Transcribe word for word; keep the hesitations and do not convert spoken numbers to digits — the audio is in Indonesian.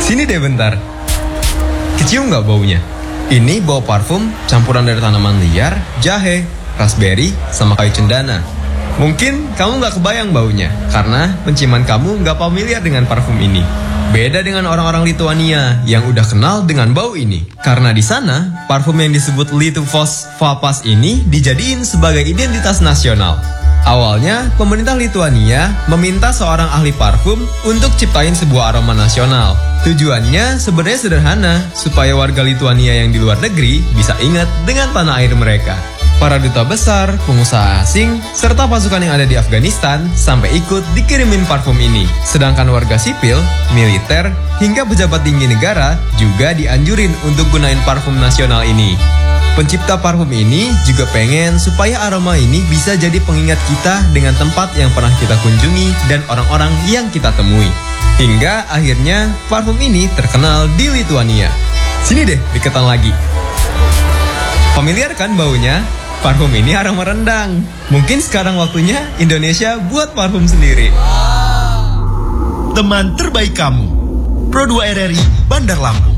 Sini deh bentar. Kecium nggak baunya? Ini bau parfum campuran dari tanaman liar, jahe, raspberry, sama kayu cendana. Mungkin kamu nggak kebayang baunya, karena penciuman kamu nggak familiar dengan parfum ini. Beda dengan orang-orang Lituania yang udah kenal dengan bau ini. Karena di sana, parfum yang disebut Lietuvos Kvapas ini dijadiin sebagai identitas nasional. Awalnya, pemerintah Lituania meminta seorang ahli parfum untuk ciptain sebuah aroma nasional. Tujuannya sebenarnya sederhana, supaya warga Lituania yang di luar negeri bisa ingat dengan tanah air mereka. Para duta besar, pengusaha asing, serta pasukan yang ada di Afghanistan sampai ikut dikirimin parfum ini. Sedangkan warga sipil, militer, hingga pejabat tinggi negara juga dianjurin untuk gunain parfum nasional ini. Pencipta parfum ini juga pengen supaya aroma ini bisa jadi pengingat kita dengan tempat yang pernah kita kunjungi dan orang-orang yang kita temui. Hingga akhirnya parfum ini terkenal di Lituania. Sini deh diketan lagi. Familiar kan baunya? Parfum ini aroma rendang. Mungkin sekarang waktunya Indonesia buat parfum sendiri. Teman terbaik kamu, Pro dua R R I Bandar Lampung.